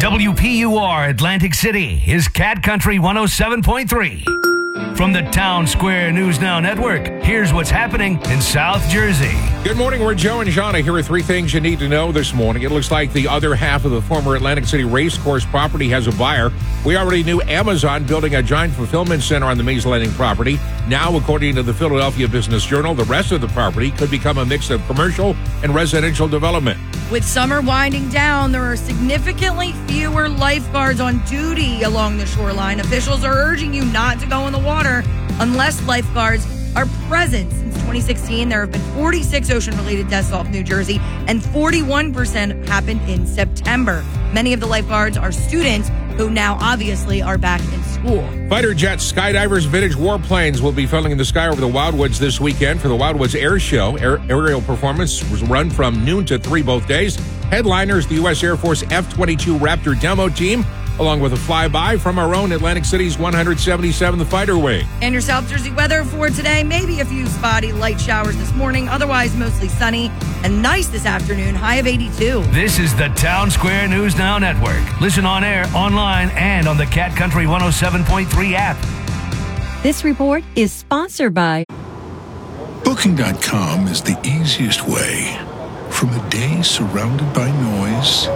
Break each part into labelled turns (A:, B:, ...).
A: WPUR Atlantic City is Cat Country 107.3. From the Town Square News Now Network, here's what's happening in South Jersey.
B: Good morning, we're Joe and Jana. Here are three things you need to know this morning. It looks like the other half of the former Atlantic City Racecourse property has a buyer. We already knew Amazon building a giant fulfillment center on the Mays Landing property. Now, according to the Philadelphia Business Journal, the rest of the property could become a mix of commercial and residential development.
C: With summer winding down, there are significantly fewer lifeguards on duty along the shoreline. Officials are urging you not to go in the water unless lifeguards are present. Since 2016, there have been 46 ocean-related deaths off New Jersey, and 41% happened in September. Many of the lifeguards are students who now obviously are back in school.
B: Fighter jets, skydivers, vintage warplanes will be filling in the sky over the Wildwoods this weekend for the Wildwoods Air Show. Aerial performance was run from noon to 3 both days. Headliners, the U.S. Air Force F-22 Raptor demo team, along with a flyby from our own Atlantic City's 177th Fighter Wing.
C: And your South Jersey weather for today, maybe a few spotty light showers this morning, otherwise mostly sunny and nice this afternoon, high of 82.
A: This is the Town Square News Now Network. Listen on air, online, and on the Cat Country 107.3 app.
D: This report is sponsored by
E: Booking.com is the easiest way. From a day surrounded by noise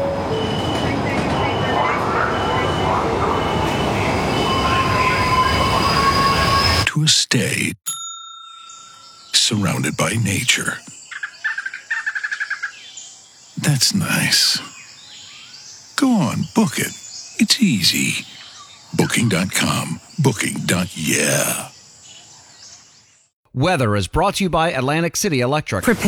E: to a stay surrounded by nature. That's nice. Go on, book it. It's easy. Booking.com. Booking.yeah.
F: Weather is brought to you by Atlantic City Electric.